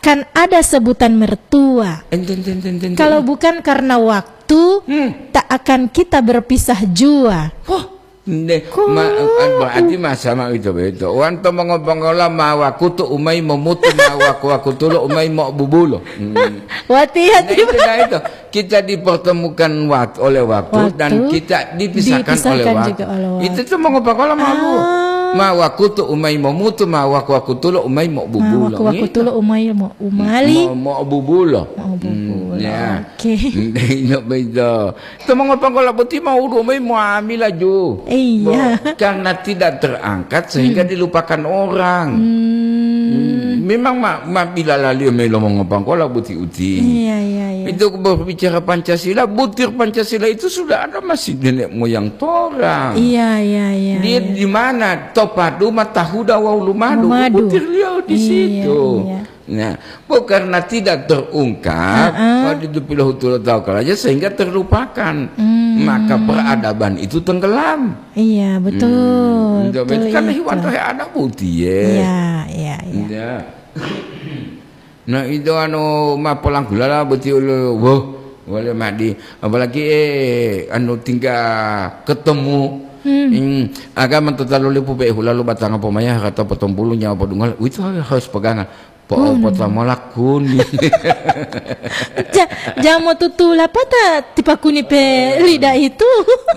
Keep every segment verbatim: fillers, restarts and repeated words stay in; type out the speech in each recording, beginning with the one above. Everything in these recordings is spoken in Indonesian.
kan ada sebutan mertua. Enten, enten, enten, enten. Kalau bukan karena waktu, Hmm. tak akan kita berpisah jua. Oh, ne, ma, berarti sama itu betul. Orang tu mengobongola mawa kutu umai memutu mawa kuaku tulu umai mau bubulo. Hmm. Hati-hati. Nah, itu, nah, itu. Kita dipertemukan waktu, oleh waktu, Waktu, dan kita dipisahkan, dipisahkan oleh waktu. juga oleh waktu. Itu tu mengobongola malu. Ah. Mawa kutu umai memutu mawa kuaku tulu umai mau bubulo. Nah, waktu waktu lo umay mo umali. Mau bubulo. Mau bubulo. Ya. Oke. Tidak beda. Itu mengapa putih mau rumai mau ambil laju. Iya. Karena tidak terangkat sehingga dilupakan orang. Hmm. Memang mak ma, bila lalu melo mengapa kola buti uti. Iya iya iya. Itu berbicara Pancasila, butir Pancasila itu sudah ada masih nenek moyang torang. Iya iya iya. Dia iya. di mana? Topadu matahu dawau lumadu. Lumadu. Butir liau di Iya, situ. iya. Nah, bukan karena tidak terungkap, Uh-uh. waktu itu pilih hutul tahu aja sehingga terlupakan. Hmm. Maka peradaban itu tenggelam. Iya betul. Hmm. betul Karena itu. hewan tuh ada putih ya. Iya iya iya. Ya. Nah itu anu ma polang gula lah betul wah boleh madi apalagi eh anu tinggal ketemu hmm. hmm, agama terlalu lepu be lalu batang apa maya kata potong bulunya apa dungal itu harus pegangan po oh, potong molakun ja, jamu tutul apa tak tipa kuni pe lidah itu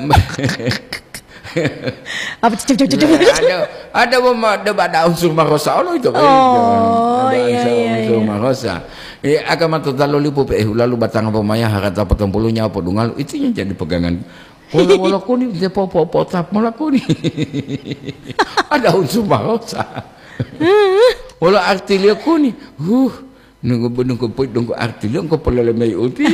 apa cocok cocok ada ada mama ada ada unsur marosa Allah itu kan oh ada iya iya unsur marosa eh agama terlalu lepu be lalu batang apa maya kata potong bulunya apa dungal itu yang jadi pegangan pola pola kuni dia po po po tap pola kuni ada unsur marosa pola artilia kuni huh nunggu nunggu nunggu artilia nunggu pola lemai uti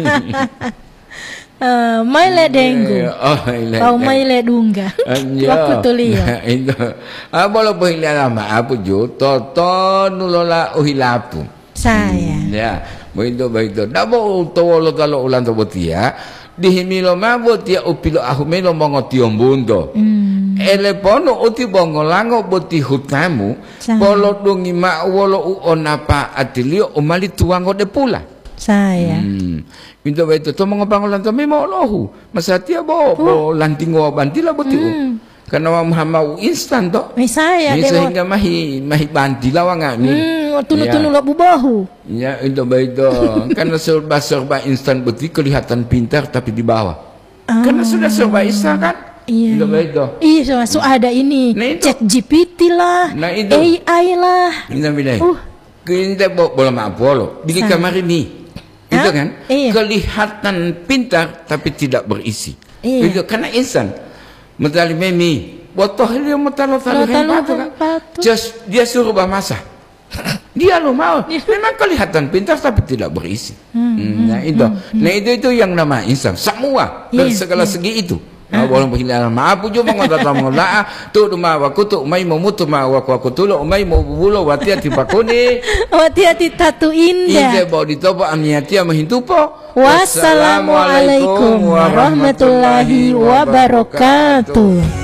Uh, mai le dengu, oh mai le dunga, waktu tulio. Itu, ah boleh boleh lama apa jo, toto nulola uhilapu. Saya. Ya, begitu begitu. Dabo tolo kalau ulang tu betia, dihimilo mabo tia upilo ahumelo mongotio bundo. Elepono uti bongolango boti hutamu, polo dungi ma wolo uonapa atilio umali tuango de pula. Saya. Hmm. Pintu itu tu mengopangolan tu memang lahu. Masa dia bawa bawa lantingo bantila betul. Hmm. Karena mau instan tu. Saya. Sehingga mahi mahi bantila wangan ni. Hmm. Tunu-tunu ya. Labu bahu. Ya itu betul. Karena serba serba instan betul kelihatan pintar tapi di bawah. Ah. Karena sudah serba instan kan. Iya. Itu betul. Iya so ada ini. Nah, Chat G P T lah. Nah, itu. A I lah. Ini bila. Uh. Kita boleh maaf lo. Di kamar ini. Itu kan iya. Kelihatan pintar tapi tidak berisi. Iya. Itu karena insan. Mentali memi, botoh dia mentalo talo patu kan. Just dia suruh bahasa. Dia lo mau. Memang kelihatan pintar tapi tidak berisi. Hmm, hmm, nah itu, hmm, nah itu itu yang nama insan. Semua dari yeah, segala yeah. segi itu. Nah, bolong berhilang maaf pujo mengotot mengolah tu rumah waku tu umai memutu ma waku aku tu lo umai mau bulo wati hati pakuni wati hati tatu indah indah bawa ditopo amniati amahintu po. Wassalamualaikum warahmatullahi wabarakatuh.